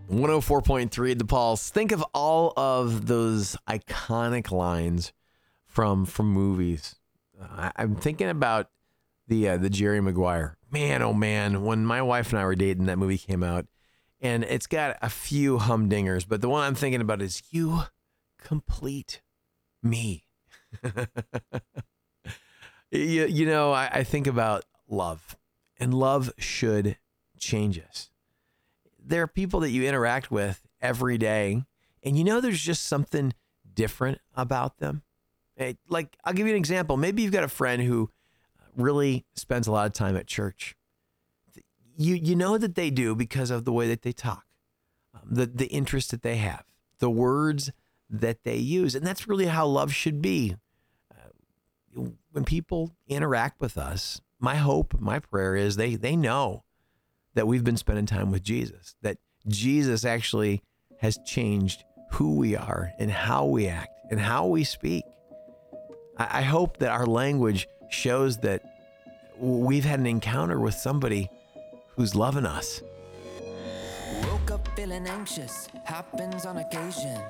104.3 The Pulse. Think of all of those iconic lines from movies. I'm thinking about the Jerry Maguire. Man, oh man, when my wife and I were dating, that movie came out, and it's got a few humdingers, but the one I'm thinking about is "You complete me." I think about love, and love should change us. There are people that you interact with every day, and there's just something different about them. Like, I'll give you an example. Maybe you've got a friend who really spends a lot of time at church. You know that they do because of the way that they talk, the interest that they have, the words that they use. And that's really how love should be. When people interact with us, my hope, my prayer is they know that we've been spending time with Jesus, that Jesus actually has changed who we are and how we act and how we speak. I hope that our language shows that we've had an encounter with somebody who's loving us. Woke up feeling anxious, happens on occasion.